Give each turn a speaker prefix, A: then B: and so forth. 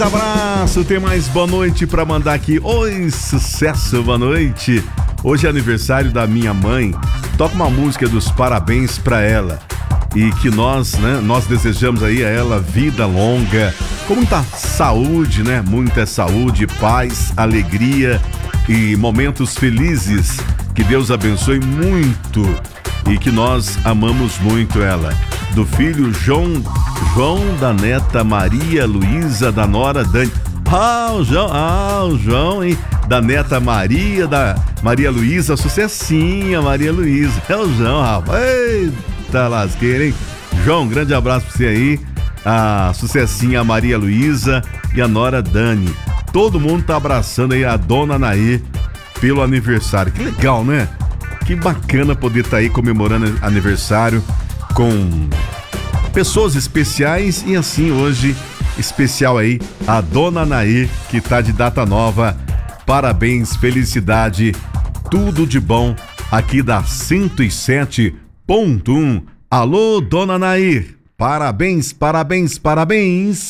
A: Abraço, tem mais boa noite pra mandar aqui. Oi, sucesso, boa noite. Hoje é aniversário da minha mãe. Toca uma música dos parabéns pra ela. E que nós desejamos aí a ela vida longa, com muita saúde, né? Muita saúde, paz, alegria e momentos felizes. Que Deus abençoe muito e que nós amamos muito ela. Do filho João, da neta Maria Luísa, da nora Dani. O João, hein? Da neta Maria, da Maria Luísa, sucessinha, Maria Luísa. É o João, rapaz. Eita lasqueira, hein? João, grande abraço pra você aí. A sucessinha Maria Luísa e a nora Dani. Todo mundo tá abraçando aí a dona Nair pelo aniversário. Que legal, né? Que bacana poder estar aí comemorando aniversário com pessoas especiais e assim hoje especial aí a dona Nair, que tá de data nova. Parabéns, felicidade, tudo de bom aqui da 107.1. Alô, dona Nair, parabéns, parabéns, parabéns.